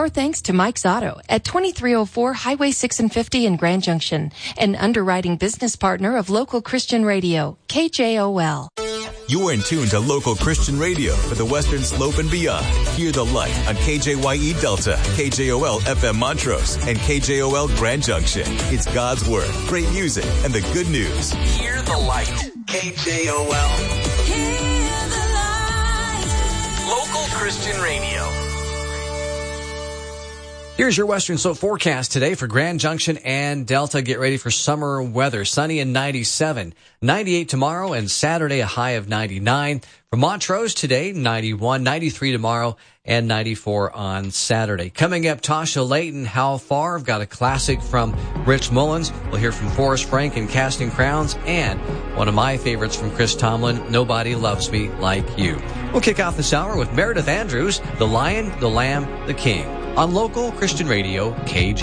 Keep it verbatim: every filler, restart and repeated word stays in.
Our thanks to Mike's Auto at twenty-three oh four Highway six and fifty in Grand Junction, an underwriting business partner of Local Christian Radio, K J O L. You're in tune to Local Christian Radio for the Western Slope and beyond. Hear the light on K J Y E Delta, K J O L F M Montrose, and K J O L Grand Junction. It's God's Word, great music, and the good news. Hear the light. K J O L. Hear the light. Local Christian Radio. Here's your Western Slope forecast today for Grand Junction and Delta. Get ready for summer weather. Sunny and ninety-seven. ninety-eight tomorrow and Saturday a high of ninety-nine. For Montrose today, ninety-one, ninety-three tomorrow, and ninety-four on Saturday. Coming up, Tasha Layton, How Far? I've got a classic from Rich Mullins. We'll hear from Forrest Frank and Casting Crowns, and one of my favorites from Chris Tomlin, Nobody Loves Me Like You. We'll kick off this hour with Meredith Andrews, The Lion, the Lamb, the King, on Local Christian Radio, K J.